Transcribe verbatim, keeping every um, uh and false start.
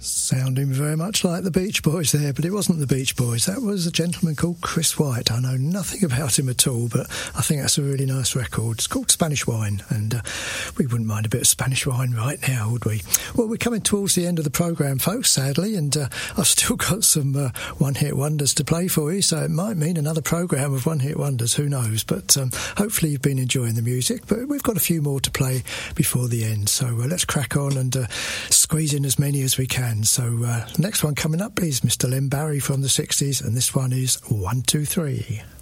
Sounding very much like the Beach Boys there, but it wasn't the Beach Boys. That was a gentleman called Chris White. I know nothing about him at all, but I think that's a really nice record. It's called Spanish Wine, and uh, we wouldn't mind a bit of Spanish wine right now, would we? Well, we're coming towards the end of the programme, folks, sadly, and uh, I've still got some uh, one-hit wonders to play for you, so it might mean another programme of one-hit wonders, who knows? But um, hopefully you've been enjoying the music, but we've got a few more to play before the end, so uh, let's crack on and uh, squeeze in as many as we can. So uh, next one coming up is Mister Len Barry from the sixties, and this one is one two three.